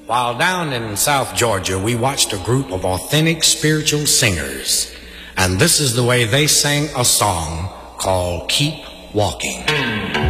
While down in South Georgia, we watched a group of authentic spiritual singers, and this is the way they sang a song called Keep Walking.